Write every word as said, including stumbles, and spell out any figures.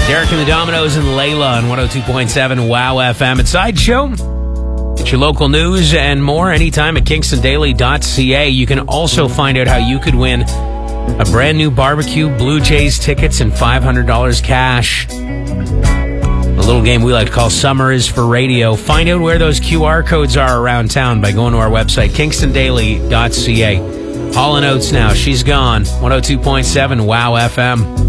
Derek and the Dominoes and Layla on one oh two point seven WOW F M. It's Sideshow. Get your local news and more anytime at kingston daily dot c a. You can also find out how you could win a brand new barbecue, Blue Jays tickets, and five hundred dollars cash. A little game we like to call Summer is for Radio. Find out where those Q R codes are around town by going to our website, kingston daily dot c a. Hall and Oates now. She's gone. one oh two point seven WOW F M.